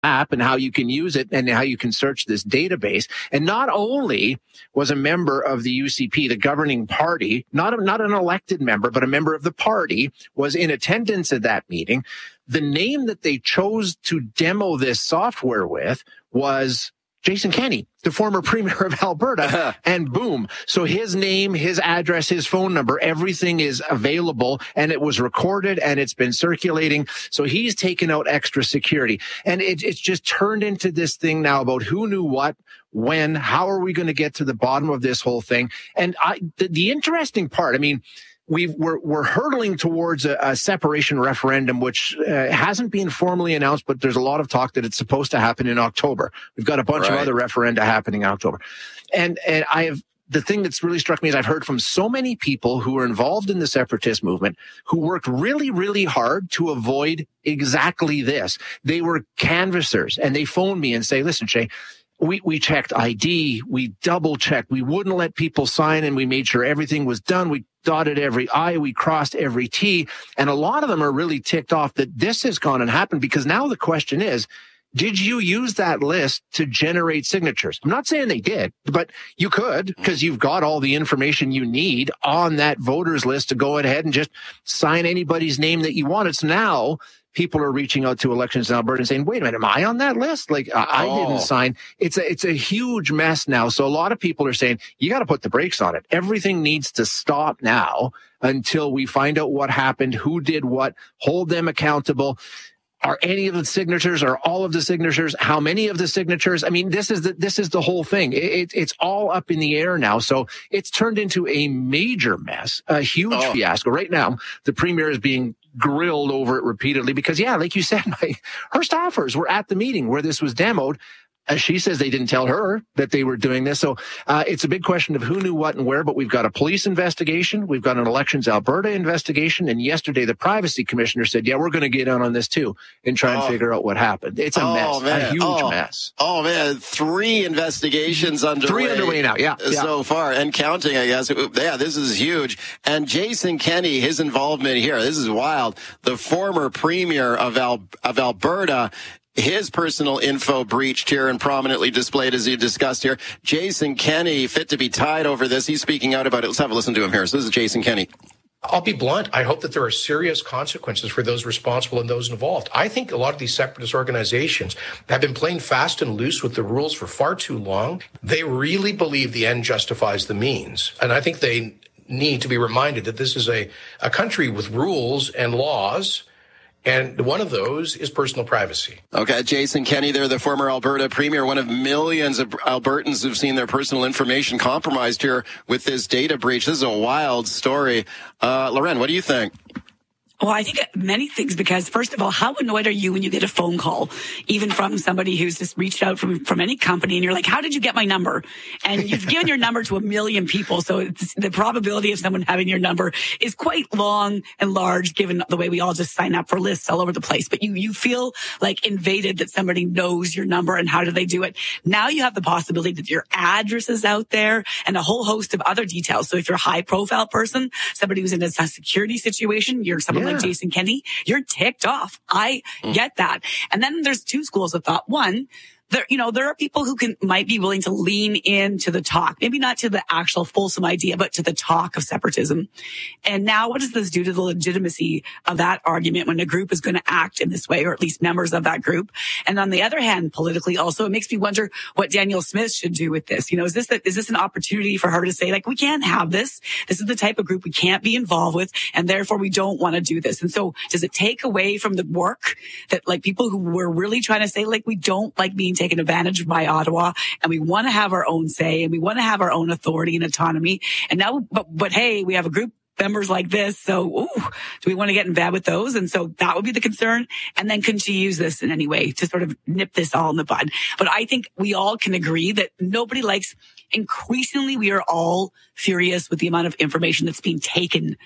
app and how you can use it and how you can search this database. And not only was a member of the UCP, the governing party, not an elected member, but a member of the party, was in attendance at that meeting. The name that they chose to demo this software with was Jason Kenney, the former premier of Alberta, and boom. So his name, his address, his phone number, everything is available, and it was recorded and it's been circulating. So he's taken out extra security. And it's just turned into this thing now about who knew what, when, how are we going to get to the bottom of this whole thing? And the interesting part, I mean, we're hurtling towards a separation referendum, which hasn't been formally announced, but there's a lot of talk that it's supposed to happen in October. We've got a bunch of other referenda happening in October. And the thing that's really struck me is I've heard from so many people who are involved in the separatist movement who worked really, really hard to avoid exactly this. They were canvassers, and they phoned me and say, listen, Shay, we checked ID, we double checked, we wouldn't let people sign, and we made sure everything was done. We dotted every I, we crossed every T. And a lot of them are really ticked off that this has gone and happened, because now the question is, did you use that list to generate signatures? I'm not saying they did, but you could, because you've got all the information you need on that voters list to go ahead and just sign anybody's name that you wanted. So now people are reaching out to Elections in Alberta and saying, wait a minute, am I on that list? Like, I didn't sign. It's a huge mess now. So a lot of people are saying, you got to put the brakes on it. Everything needs to stop now until we find out what happened, who did what, hold them accountable. Are any of the signatures, are all of the signatures, how many of the signatures? I mean, this is the whole thing. It's all up in the air now. So it's turned into a major mess, a huge fiasco. Right now, the premier is being grilled over it repeatedly because, yeah, like you said, her staffers were at the meeting where this was demoed. She says they didn't tell her that they were doing this. So it's a big question of who knew what and where, but we've got a police investigation. We've got an Elections Alberta investigation. And yesterday, the privacy commissioner said, yeah, we're going to get in on this too and try and figure out what happened. It's a mess, a huge mess. Oh, man. 3 investigations underway. 3 underway now, yeah. So far, and counting, I guess. Yeah, this is huge. And Jason Kenney, his involvement here, this is wild. The former premier of Alberta, his personal info breached here and prominently displayed, as you discussed here. Jason Kenney, fit to be tied over this. He's speaking out about it. Let's have a listen to him here. So this is Jason Kenney. I'll be blunt. I hope that there are serious consequences for those responsible and those involved. I think a lot of these separatist organizations have been playing fast and loose with the rules for far too long. They really believe the end justifies the means. And I think they need to be reminded that this is a country with rules and laws. And one of those is personal privacy. Okay, Jason Kenney there, the former Alberta premier, one of millions of Albertans who've seen their personal information compromised here with this data breach. This is a wild story. Loren, what do you think? Well, I think many things, because first of all, how annoyed are you when you get a phone call, even from somebody who's just reached out from any company, and you're like, how did you get my number? And you've given your number to 1 million people. So the probability of someone having your number is quite long and large, given the way we all just sign up for lists all over the place. But you feel like invaded that somebody knows your number, and how do they do it? Now you have the possibility that your address is out there and a whole host of other details. So if you're a high profile person, somebody who's in a security situation, you're someone like Jason Kenney, you're ticked off. I get that. And then there's 2 schools of thought. One, there are people who might be willing to lean into the talk, maybe not to the actual fulsome idea, but to the talk of separatism. And now what does this do to the legitimacy of that argument when a group is going to act in this way, or at least members of that group? And on the other hand, politically also, it makes me wonder what Danielle Smith should do with this. Is this an opportunity for her to say, like, we can't have this. This is the type of group we can't be involved with, and therefore we don't want to do this. And so does it take away from the work that, like, people who were really trying to say, like, we don't like being taken advantage of by Ottawa, and we want to have our own say, and we want to have our own authority and autonomy. And now, but hey, we have a group members like this. So, do we want to get in bed with those? And so that would be the concern. And then couldn't you use this in any way to sort of nip this all in the bud? But I think we all can agree that nobody increasingly, we are all furious with the amount of information that's being taken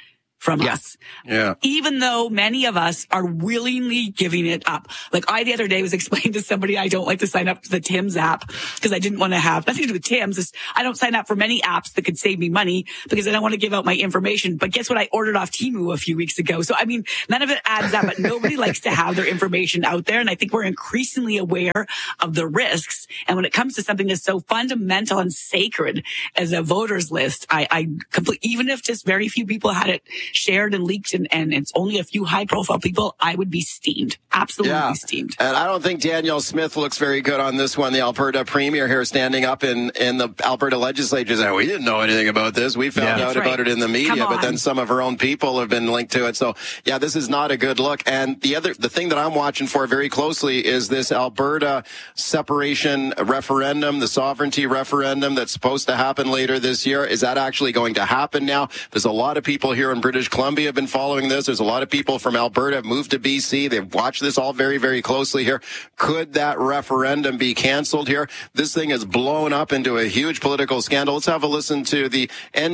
from us. Yeah. Even though many of us are willingly giving it up. Like I, the other day, was explaining to somebody I don't like to sign up to the Tim's app because I didn't want to have nothing to do with Tim's. I don't sign up for many apps that could save me money because I don't want to give out my information. But guess what? I ordered off Temu a few weeks ago. So, I mean, none of it adds up, but nobody likes to have their information out there. And I think we're increasingly aware of the risks. And when it comes to something that's so fundamental and sacred as a voters list, I completely, even if just very few people had it shared and leaked and it's only a few high profile people, I would be steamed. Absolutely steamed. And I don't think Danielle Smith looks very good on this one. The Alberta Premier here standing up in the Alberta legislature saying, we didn't know anything about this. We found out about it in the media, but then some of her own people have been linked to it. So yeah, this is not a good look. And the thing that I'm watching for very closely is this Alberta separation referendum, the sovereignty referendum that's supposed to happen later this year. Is that actually going to happen now? There's a lot of people here in British Columbia have been following this. There's a lot of people from Alberta have moved to BC. They've watched this all very, very closely here. Could that referendum be canceled here? This thing has blown up into a huge political scandal. Let's have a listen to the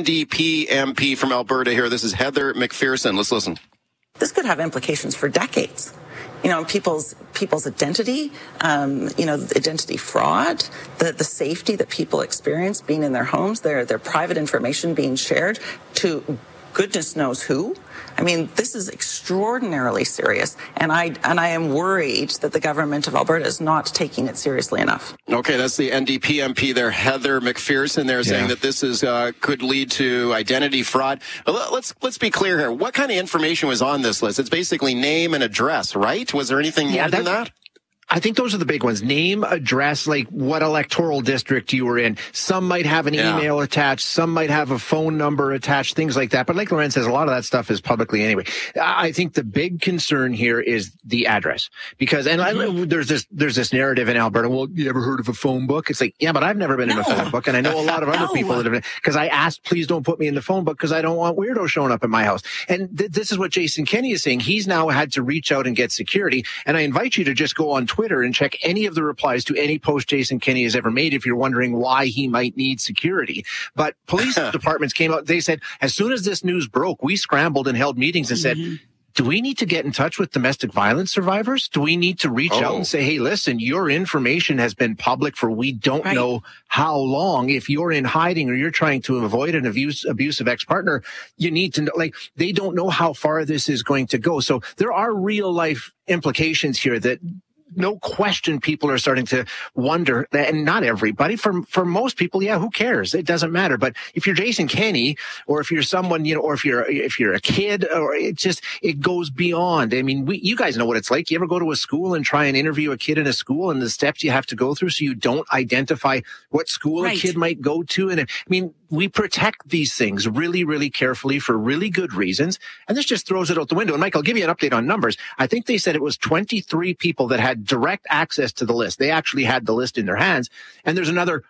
NDP MP from Alberta here. This is Heather McPherson. Let's listen. This could have implications for decades. People's identity, identity fraud, the safety that people experience being in their homes, their private information being shared to goodness knows who. I mean, this is extraordinarily serious, and I am worried that the government of Alberta is not taking it seriously enough. Okay, that's the NDP MP there, Heather McPherson. They're saying that this is could lead to identity fraud. But let's be clear here. What kind of information was on this list? It's basically name and address, right? Was there anything more than that? I think those are the big ones. Name, address, like what electoral district you were in. Some might have an email attached. Some might have a phone number attached, things like that. But like Loren says, a lot of that stuff is publicly anyway. I think the big concern here is the address. Because, there's this narrative in Alberta, well, you ever heard of a phone book? It's like, yeah, but I've never been in a phone book. And I know a lot of other people that have been, because I asked, please don't put me in the phone book because I don't want weirdos showing up at my house. And this is what Jason Kenney is saying. He's now had to reach out and get security. And I invite you to just go on Twitter and check any of the replies to any post Jason Kenney has ever made if you're wondering why he might need security. But police departments came out, they said, as soon as this news broke, we scrambled and held meetings and said, do we need to get in touch with domestic violence survivors? Do we need to reach out and say, hey, listen, your information has been public for we don't know how long. If you're in hiding or you're trying to avoid an abusive ex-partner, you need to know, like, they don't know how far this is going to go. So there are real life implications here that no question people are starting to wonder that, and not everybody, for most people, who cares? It doesn't matter. But if you're Jason Kenney, or if you're someone, or if you're a kid, or it goes beyond. I mean, you guys know what it's like. You ever go to a school and try and interview a kid in a school and the steps you have to go through so you don't identify what school a kid might go to? And I mean, we protect these things really, really carefully for really good reasons. And this just throws it out the window. And Mike, I'll give you an update on numbers. I think they said it was 23 people that had direct access to the list. They actually had the list in their hands. And there's another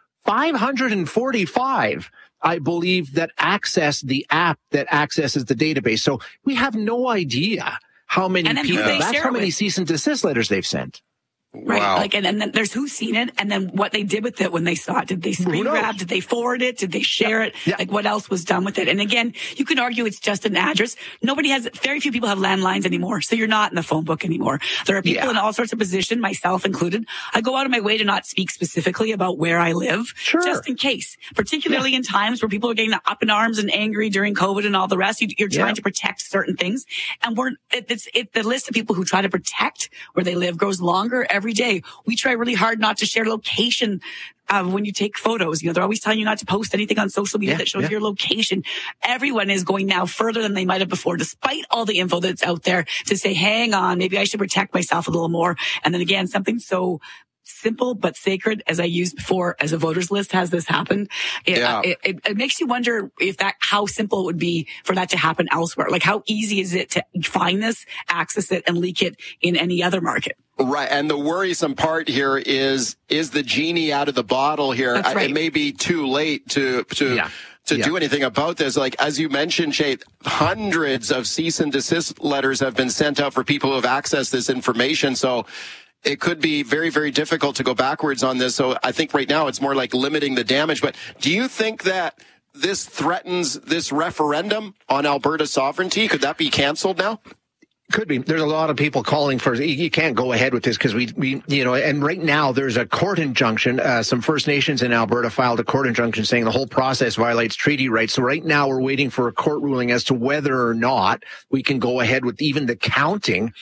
545, I believe, that access the app that accesses the database. So we have no idea how many people, that's how many cease and desist letters they've sent. Right. Wow. Like, and then there's who's seen it and then what they did with it when they saw it. Did they screen grab? Did they forward it? Did they share it? Like, what else was done with it? And again, you can argue it's just an address. Very few people have landlines anymore. So you're not in the phone book anymore. There are people in all sorts of positions, myself included. I go out of my way to not speak specifically about where I live, just in case, particularly in times where people are getting up in arms and angry during COVID and all the rest. You're trying to protect certain things. And the list of people who try to protect where they live grows longer every day. We try really hard not to share location when you take photos. They're always telling you not to post anything on social media that shows your location. Everyone is going now further than they might have before, despite all the info that's out there, to say, hang on, maybe I should protect myself a little more. And then again, something so simple but sacred, as I used before, as a voters list, has this happened? It makes you wonder how simple it would be for that to happen elsewhere. Like, how easy is it to find this, access it, and leak it in any other market? Right. And the worrisome part here is the genie out of the bottle here? That's right. It may be too late to do anything about this. Like, as you mentioned, Shay, hundreds of cease and desist letters have been sent out for people who have accessed this information. So it could be very, very difficult to go backwards on this. So I think right now it's more like limiting the damage. But do you think that this threatens this referendum on Alberta sovereignty? Could that be canceled now? Could be. There's a lot of people calling for, you can't go ahead with this because we, and right now there's a court injunction. Some First Nations in Alberta filed a court injunction saying the whole process violates treaty rights. So right now we're waiting for a court ruling as to whether or not we can go ahead with even the counting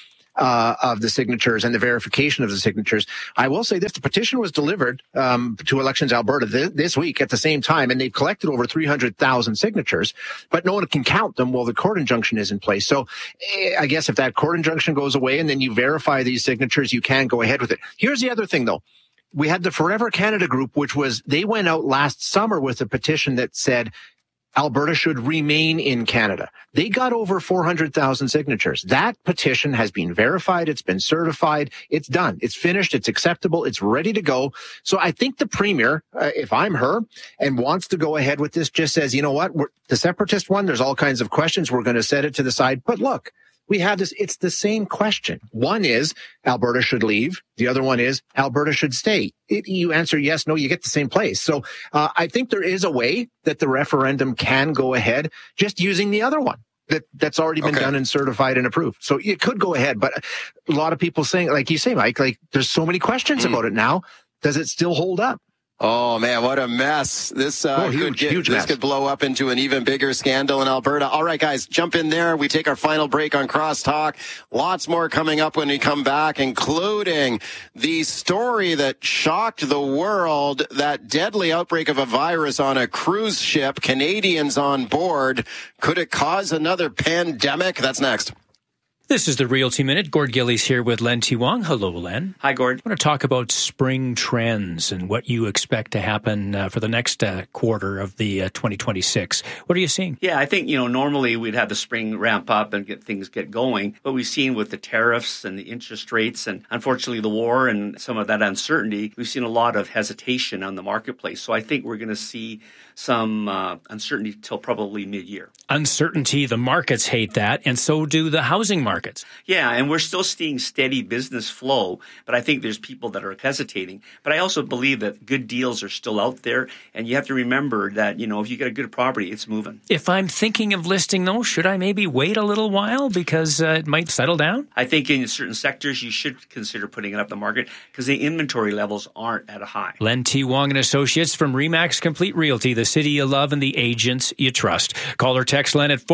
of the signatures and the verification of the signatures. I will say this, the petition was delivered to Elections Alberta this week at the same time, and they've collected over 300,000 signatures, but no one can count them while the court injunction is in place. So I guess if that court injunction goes away and then you verify these signatures, you can go ahead with it. Here's the other thing, though. We had the Forever Canada group, they went out last summer with a petition that said Alberta should remain in Canada. They got over 400,000 signatures. That petition has been verified. It's been certified. It's done. It's finished. It's acceptable. It's ready to go. So I think the Premier, if I'm her and wants to go ahead with this, just says, you know what, the separatist one, there's all kinds of questions. We're going to set it to the side. But look, we have this, it's the same question. One is Alberta should leave. The other one is Alberta should stay. You answer yes, no, you get the same place. So I think there is a way that the referendum can go ahead just using the other one that's already been done and certified and approved. So it could go ahead, but a lot of people saying, like you say, Mike, like there's so many questions about it now. Does it still hold up? Oh, man, what a mess. This huge mess. Could blow up into an even bigger scandal in Alberta. All right, guys, jump in there. We take our final break on Crosstalk. Lots more coming up when we come back, including the story that shocked the world, that deadly outbreak of a virus on a cruise ship, Canadians on board. Could it cause another pandemic? That's next. This is the Realty Minute. Gord Gillies here with Len T. Wong. Hello, Len. Hi, Gord. I want to talk about spring trends and what you expect to happen for the next quarter of the 2026. What are you seeing? Yeah, I think, normally we'd have the spring ramp up and get going. But we've seen with the tariffs and the interest rates and unfortunately the war and some of that uncertainty, we've seen a lot of hesitation on the marketplace. So I think we're going to see some uncertainty till probably mid-year. Uncertainty, the markets hate that, and so do the housing markets. Yeah, and we're still seeing steady business flow, but I think there's people that are hesitating. But I also believe that good deals are still out there, and you have to remember that, if you get a good property, it's moving. If I'm thinking of listing, though, should I maybe wait a little while because it might settle down? I think in certain sectors, you should consider putting it up the market because the inventory levels aren't at a high. Len T. Wong and Associates from RE/MAX Complete Realty, the city you love and the agents you trust. Call or text Len at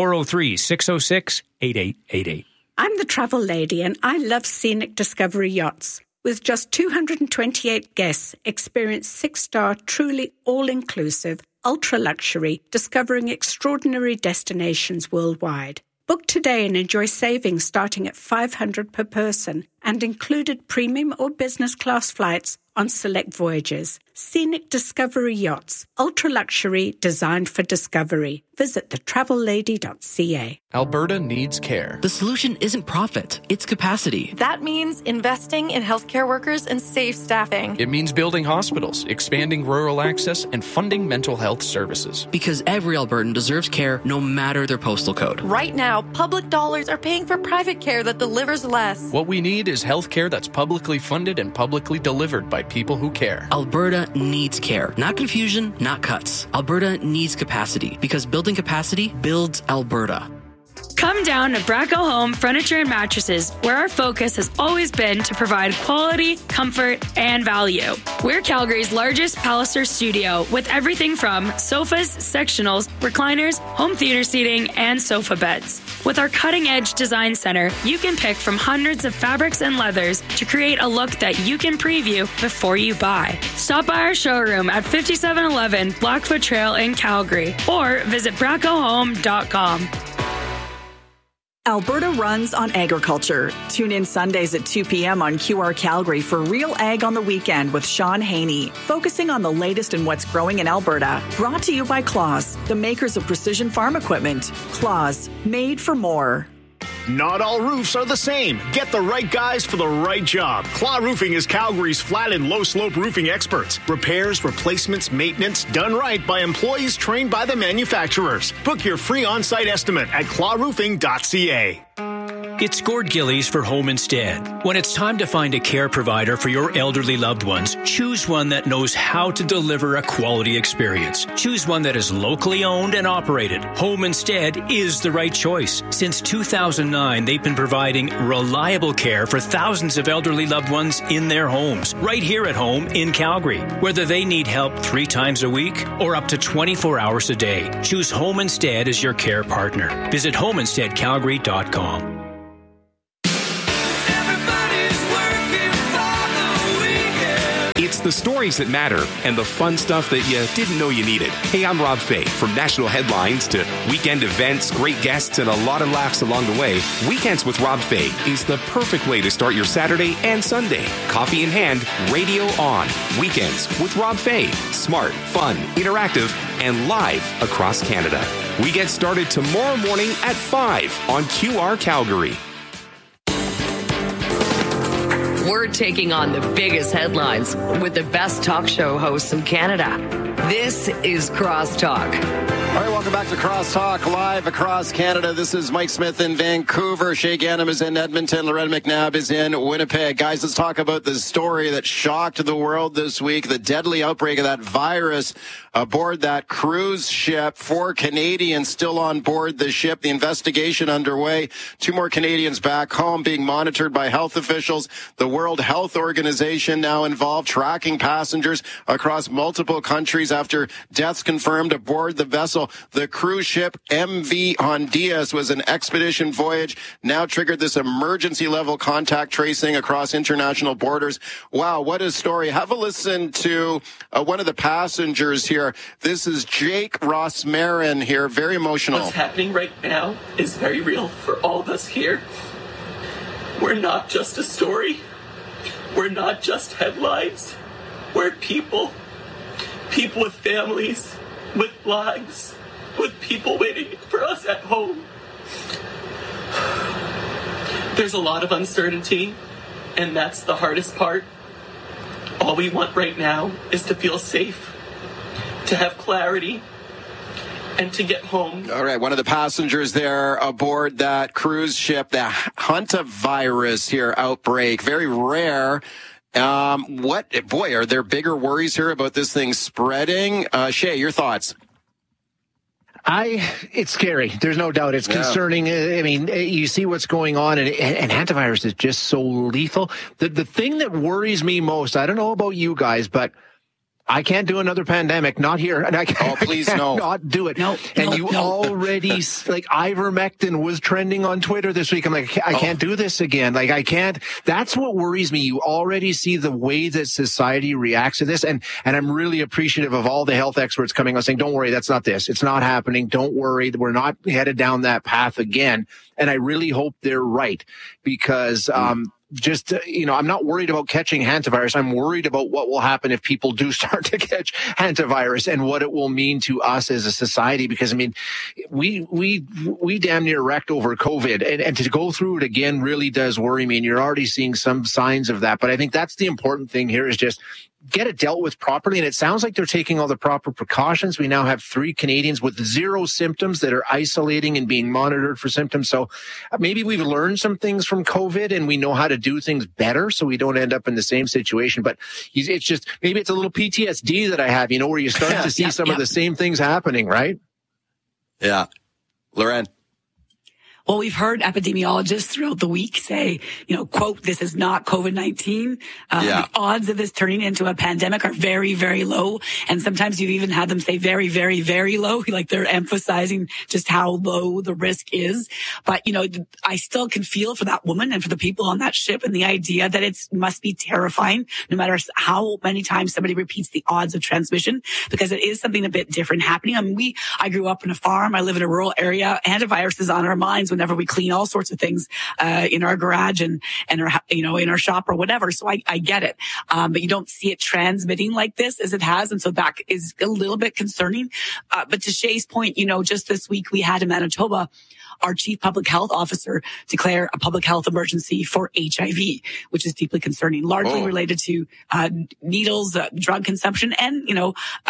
403-606-8888. I'm the travel lady and I love Scenic Discovery Yachts. With just 228 guests, experience 6-star, truly all-inclusive, ultra-luxury, discovering extraordinary destinations worldwide. Book today and enjoy savings starting at $500 per person and included premium or business class flights on select voyages. Scenic Discovery Yachts, ultra-luxury, designed for discovery. Visit thetravellady.ca. Alberta needs care. The solution isn't profit, it's capacity. That means investing in healthcare workers and safe staffing. It means building hospitals, expanding rural access, and funding mental health services. Because every Albertan deserves care no matter their postal code. Right now, public dollars are paying for private care that delivers less. What we need is health care that's publicly funded and publicly delivered by people who care. Alberta needs care. Not confusion, not cuts. Alberta needs capacity because building capacity builds Alberta. Come down to Bracco Home Furniture and Mattresses, where our focus has always been to provide quality, comfort, and value. We're Calgary's largest Palliser studio with everything from sofas, sectionals, recliners, home theater seating, and sofa beds. With our cutting-edge design center, you can pick from hundreds of fabrics and leathers to create a look that you can preview before you buy. Stop by our showroom at 5711 Blackfoot Trail in Calgary or visit braccohome.com. Alberta runs on agriculture. Tune in Sundays at 2 p.m. on QR Calgary for Real Ag on the Weekend with Sean Haney, focusing on the latest in what's growing in Alberta. Brought to you by Claas, the makers of precision farm equipment. Claas, made for more. Not all roofs are the same. Get the right guys for the right job. Claw Roofing is Calgary's flat and low slope roofing experts. Repairs, replacements, maintenance, done right by employees trained by the manufacturers. Book your free on-site estimate at clawroofing.ca. It's Gord Gillies for Home Instead. When it's time to find a care provider for your elderly loved ones, choose one that knows how to deliver a quality experience. Choose one that is locally owned and operated. Home Instead is the right choice. Since 2009, they've been providing reliable care for thousands of elderly loved ones in their homes, right here at home in Calgary. Whether they need help 3 times a week or up to 24 hours a day, choose Home Instead as your care partner. Visit homeinsteadcalgary.com. It's the stories that matter and the fun stuff that you didn't know you needed. Hey, I'm Rob Fay. From national headlines to weekend events, great guests, and a lot of laughs along the way, Weekends with Rob Fay is the perfect way to start your Saturday and Sunday. Coffee in hand, radio on. Weekends with Rob Fay. Smart, fun, interactive, and live across Canada. We get started tomorrow morning at 5 on QR Calgary. We're taking on the biggest headlines with the best talk show hosts in Canada. This is Crosstalk. All right, welcome back to Crosstalk live across Canada. This is Mike Smith in Vancouver. Shay Ganem is in Edmonton. Loretta McNabb is in Winnipeg. Guys, let's talk about the story that shocked the world this week, the deadly outbreak of that virus aboard that cruise ship. 4 Canadians still on board the ship. The investigation underway. 2 more Canadians back home being monitored by health officials. The World Health Organization now involved, tracking passengers across multiple countries after deaths confirmed aboard the vessel. The cruise ship MV Hondias was an expedition voyage, now triggered this emergency level contact tracing across international borders. Wow, what a story. Have a listen to one of the passengers here. This is Jake Rossmarin here, very emotional. What's happening right now is very real for all of us here. We're not just a story. We're not just headlines. We're people with families, with lives, with people waiting for us at home. There's a lot of uncertainty, and that's the hardest part. All we want right now is to feel safe, to have clarity, and to get home. All right, one of the passengers there aboard that cruise ship, the hantavirus here outbreak, very rare. Are there bigger worries here about this thing spreading? Shay, your thoughts? It's scary. There's no doubt. It's concerning. I mean, you see what's going on, and hantavirus is just so lethal. The thing that worries me most, I don't know about you guys, but I can't do another pandemic, not here. And please no. Not do it. Already, like, ivermectin was trending on Twitter this week. I'm like, I can't do this again. Like, I can't. That's what worries me. You already see the way that society reacts to this. And I'm really appreciative of all the health experts coming out saying, don't worry, that's not this. It's not happening. Don't worry. We're not headed down that path again. And I really hope they're right, because, I'm not worried about catching hantavirus. I'm worried about what will happen if people do start to catch hantavirus and what it will mean to us as a society. Because, I mean, we damn near wrecked over COVID, and to go through it again really does worry me. And you're already seeing some signs of that. But I think that's the important thing here, is just get it dealt with properly. And it sounds like they're taking all the proper precautions. We now have 3 Canadians with 0 symptoms that are isolating and being monitored for symptoms. So maybe we've learned some things from COVID and we know how to do things better so we don't end up in the same situation. But it's just, maybe it's a little PTSD that I have, where you start to see some of the same things happening, right? Yeah. Lauren. Well, we've heard epidemiologists throughout the week say, quote, this is not COVID-19. The odds of this turning into a pandemic are very, very low. And sometimes you've even had them say very, very, very low. Like, they're emphasizing just how low the risk is. But, I still can feel for that woman and for the people on that ship, and the idea that it must be terrifying no matter how many times somebody repeats the odds of transmission, because it is something a bit different happening. I mean, I grew up in a farm. I live in a rural area. Hantavirus is on our minds whenever we clean all sorts of things in our garage and our, in our shop or whatever. So I get it. But you don't see it transmitting like this as it has. And so that is a little bit concerning. But to Shay's point, just this week we had in Manitoba our chief public health officer declare a public health emergency for HIV, which is deeply concerning, largely related to needles, drug consumption, and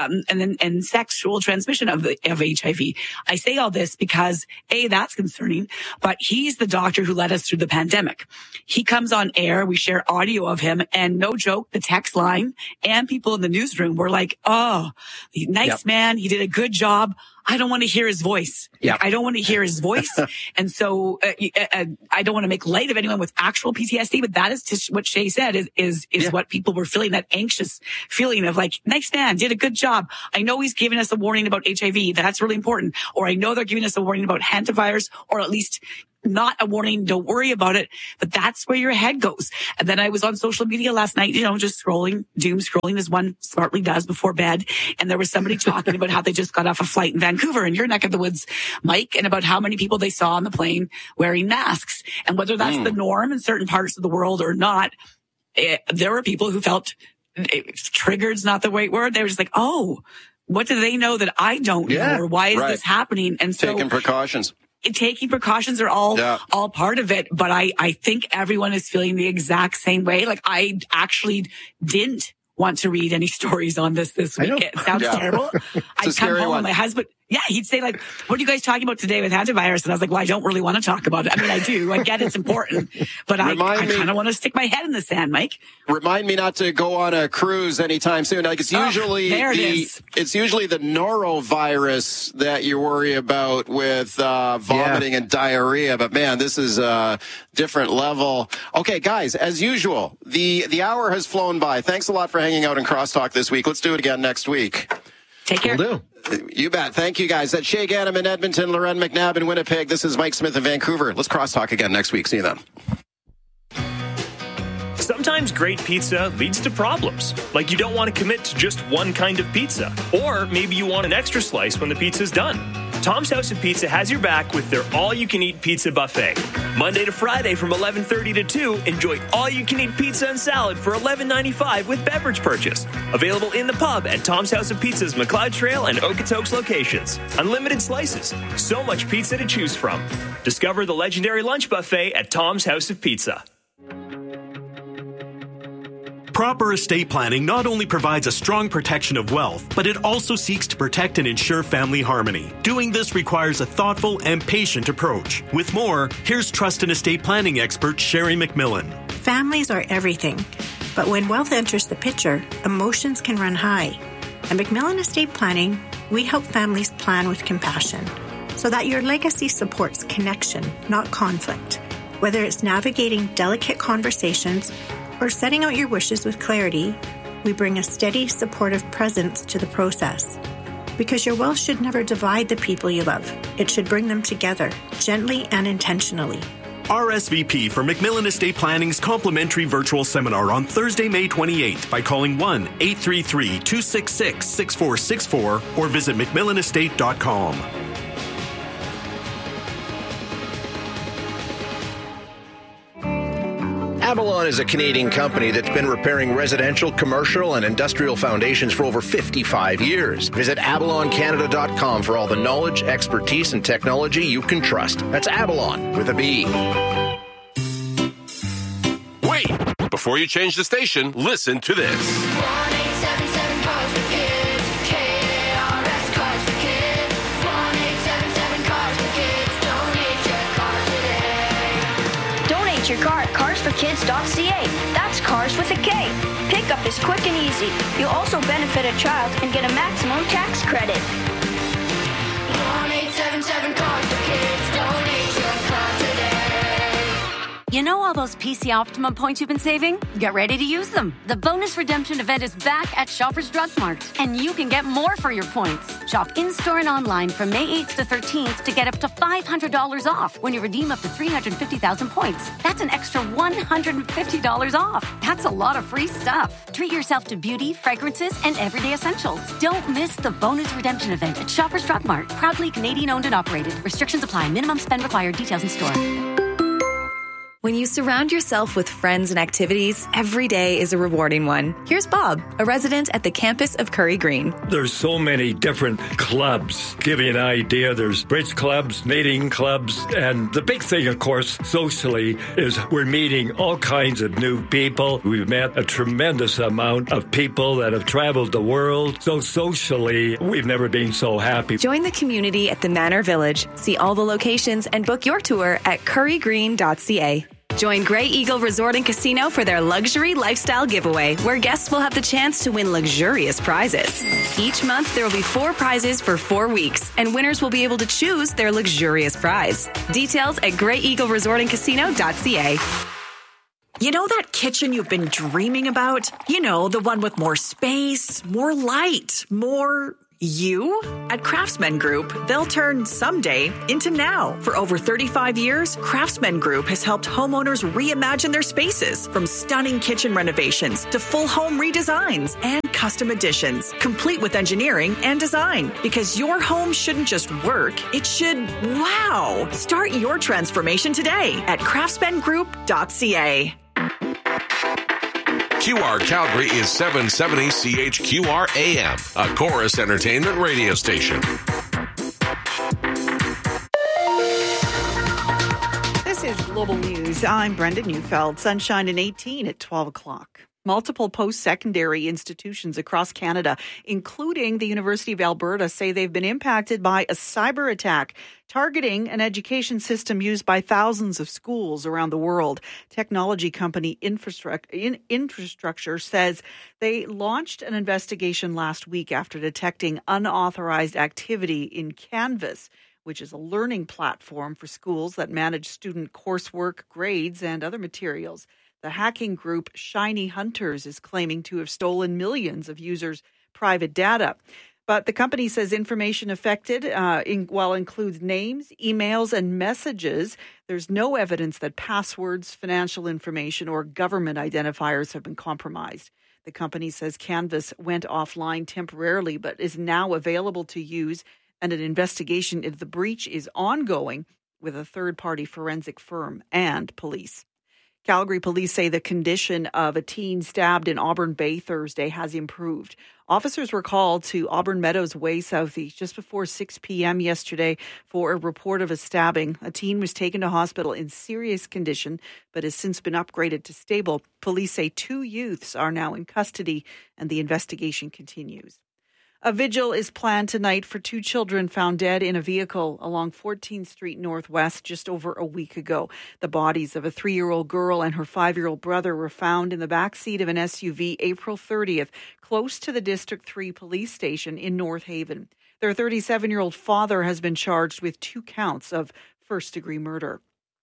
and sexual transmission of HIV. I say all this because A, that's concerning, but he's the doctor who led us through the pandemic. He comes on air. We share audio of him, and no joke, the text line and people in the newsroom were like, oh, nice man. He did a good job. I don't want to hear his voice. Yep. I don't want to hear his voice. And so I don't want to make light of anyone with actual PTSD, but that is what Shay said is what people were feeling, that anxious feeling of like, nice man, did a good job. I know he's giving us a warning about HIV. That's really important. Or I know they're giving us a warning about hantavirus, or at least not a warning, don't worry about it. But that's where your head goes. And then I was on social media last night, just scrolling, doom scrolling as one smartly does before bed. And there was somebody talking about how they just got off a flight in Vancouver, in your neck of the woods, Mike, and about how many people they saw on the plane wearing masks. And whether that's the norm in certain parts of the world or not, there were people who felt triggered's not the right word. They were just like, oh, what do they know that I don't know? Or why is this happening? And so taking precautions are all part of it. But I think everyone is feeling the exact same way. Like, I actually didn't want to read any stories on this week. It sounds terrible. I'd come home and my husband, he'd say like, what are you guys talking about today with hantavirus? And I was like, well, I don't really want to talk about it. I mean, I do. I get it's important, but I kind of want to stick my head in the sand, Mike. Remind me not to go on a cruise anytime soon. Like, it's usually it's usually the norovirus that you worry about with vomiting and diarrhea. But man, this is a different level. Okay, guys, as usual, the hour has flown by. Thanks a lot for hanging out in Crosstalk this week. Let's do it again next week. Take care. Will do. You bet. Thank you, guys. That's Shay Ganem in Edmonton, Loren McNabb in Winnipeg. This is Mike Smith in Vancouver. Let's crosstalk again next week. See you then. Sometimes great pizza leads to problems, like you don't want to commit to just one kind of pizza, or maybe you want an extra slice when the pizza's done. Tom's House of Pizza has your back with their all-you-can-eat pizza buffet. Monday to Friday from 11:30 to 2, enjoy all-you-can-eat pizza and salad for $11.95 with beverage purchase. Available in the pub at Tom's House of Pizza's McLeod Trail and Okotoks locations. Unlimited slices. So much pizza to choose from. Discover the legendary lunch buffet at Tom's House of Pizza. Proper estate planning not only provides a strong protection of wealth, but it also seeks to protect and ensure family harmony. Doing this requires a thoughtful and patient approach. With more, here's trust and estate planning expert Sherry McMillan. Families are everything, but when wealth enters the picture, emotions can run high. At McMillan Estate Planning, we help families plan with compassion so that your legacy supports connection, not conflict. Whether it's navigating delicate conversations or setting out your wishes with clarity, we bring a steady, supportive presence to the process. Because your wealth should never divide the people you love. It should bring them together, gently and intentionally. RSVP for McMillan Estate Planning's complimentary virtual seminar on Thursday, May 28th by calling 1-833-266-6464 or visit McMillanestate.com. Avalon is a Canadian company that's been repairing residential, commercial, and industrial foundations for over 55 years. Visit avaloncanada.com for all the knowledge, expertise, and technology you can trust. That's Avalon with a B. Wait! Before you change the station, listen to this. 1-877 Cars for Kids. KRS Cars for Kids. 1-877 Cars for Kids. Donate your car today. Donate your car at carsforkids.ca. That's cars with a K. Pickup is quick and easy. You'll also benefit a child and get a maximum tax credit. 1-877 Cars for Kids. Donate your car today. You know all those PC Optimum points you've been saving? Get ready to use them. The bonus redemption event is back at Shoppers Drug Mart, and you can get more for your points. Shop in-store and online from May 8th to 13th to get up to $500 off when you redeem up to 350,000 points. That's an extra $150 off. That's a lot of free stuff. Treat yourself to beauty, fragrances, and everyday essentials. Don't miss the bonus redemption event at Shoppers Drug Mart. Proudly Canadian owned and operated. Restrictions apply. Minimum spend required. Details in store. When you surround yourself with friends and activities, every day is a rewarding one. Here's Bob, a resident at the campus of Curry Green. There's so many different clubs. Give you an idea, there's bridge clubs, knitting clubs, and the big thing, of course, socially, is we're meeting all kinds of new people. We've met a tremendous amount of people that have traveled the world. So socially, we've never been so happy. Join the community at the Manor Village. See all the locations and book your tour at currygreen.ca. Join Grey Eagle Resort and Casino for their luxury lifestyle giveaway, where guests will have the chance to win luxurious prizes. Each month, there will be 4 prizes for 4 weeks, and winners will be able to choose their luxurious prize. Details at greyeagleresortandcasino.ca. You know that kitchen you've been dreaming about? You know, the one with more space, more light, more you? At Craftsman Group, they'll turn someday into now. For over 35 years, Craftsman Group has helped homeowners reimagine their spaces, from stunning kitchen renovations to full home redesigns and custom additions, complete with engineering and design. Because your home shouldn't just work, it should wow. Start your transformation today at craftsmangroup.ca. QR Calgary is 770 CHQR AM, a Chorus Entertainment radio station. This is Global News. I'm Brenda Neufeld. Sunshine and 18 at 12 o'clock. Multiple post-secondary institutions across Canada, including the University of Alberta, say they've been impacted by a cyber attack targeting an education system used by thousands of schools around the world. Technology company Infrastructure says they launched an investigation last week after detecting unauthorized activity in Canvas, which is a learning platform for schools that manage student coursework, grades, and other materials. The hacking group Shiny Hunters is claiming to have stolen millions of users' private data. But the company says information affected includes names, emails, and messages. There's no evidence that passwords, financial information, or government identifiers have been compromised. The company says Canvas went offline temporarily, but is now available to use, and an investigation into the breach is ongoing with a third-party forensic firm and police. Calgary police say the condition of a teen stabbed in Auburn Bay Thursday has improved. Officers were called to Auburn Meadows Way Southeast just before 6 p.m. yesterday for a report of a stabbing. A teen was taken to hospital in serious condition, but has since been upgraded to stable. Police say 2 youths are now in custody, and the investigation continues. A vigil is planned tonight for 2 children found dead in a vehicle along 14th Street Northwest just over a week ago. The bodies of a 3-year-old girl and her 5-year-old brother were found in the back seat of an SUV April 30th, close to the District 3 police station in North Haven. Their 37-year-old father has been charged with 2 counts of first-degree murder.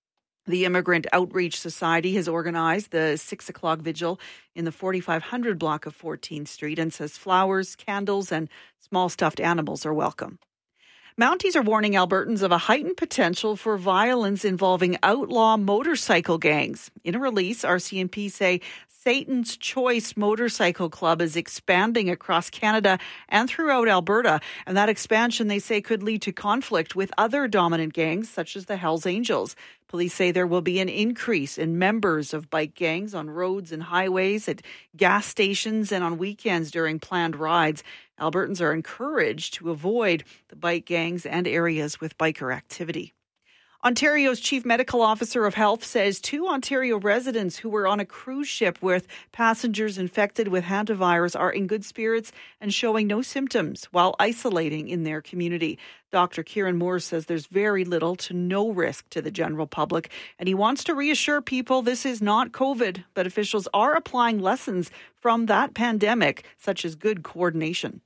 The Immigrant Outreach Society has organized the 6 o'clock vigil in the 4500 block of 14th Street and says flowers, candles, and small stuffed animals are welcome. Mounties are warning Albertans of a heightened potential for violence involving outlaw motorcycle gangs. In a release, RCMP say Satan's Choice Motorcycle Club is expanding across Canada and throughout Alberta, and that expansion, they say, could lead to conflict with other dominant gangs such as the Hells Angels. Police say there will be an increase in members of bike gangs on roads and highways, at gas stations, and on weekends during planned rides. Albertans are encouraged to avoid the bike gangs and areas with biker activity. Ontario's Chief Medical Officer of Health says 2 Ontario residents who were on a cruise ship with passengers infected with hantavirus are in good spirits and showing no symptoms while isolating in their community. Dr. Kieran Moore says there's very little to no risk to the general public, and he wants to reassure people this is not COVID, but officials are applying lessons from that pandemic, such as good coordination.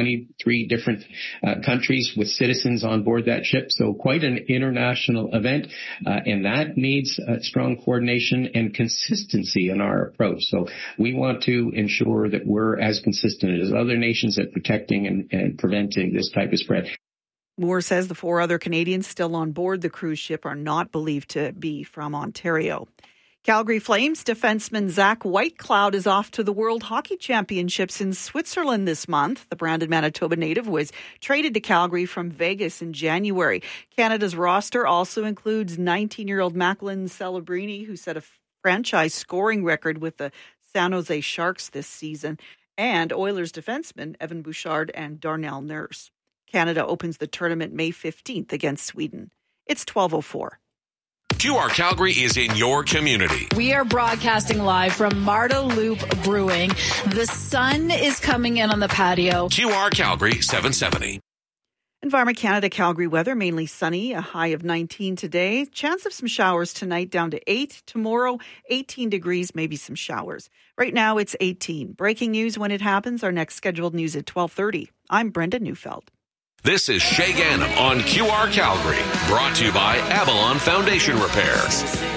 23 different countries with citizens on board that ship. So quite an international event, and that needs strong coordination and consistency in our approach. So we want to ensure that we're as consistent as other nations at protecting and preventing this type of spread. Moore says the 4 other Canadians still on board the cruise ship are not believed to be from Ontario. Calgary Flames defenseman Zach Whitecloud is off to the World Hockey Championships in Switzerland this month. The Brandon, Manitoba native was traded to Calgary from Vegas in January. Canada's roster also includes 19-year-old Macklin Celebrini, who set a franchise scoring record with the San Jose Sharks this season, and Oilers defensemen Evan Bouchard and Darnell Nurse. Canada opens the tournament May 15th against Sweden. It's 12:04. QR Calgary is in your community. We are broadcasting live from Marta Loop Brewing. The sun is coming in on the patio. QR Calgary 770. Environment Canada Calgary weather, mainly sunny, a high of 19 today. Chance of some showers tonight, down to 8. Tomorrow, 18 degrees, maybe some showers. Right now, it's 18. Breaking news when it happens. Our next scheduled news at 12:30. I'm Brenda Neufeld. This is Shay Ganem on QR Calgary, brought to you by Avalon Foundation Repairs.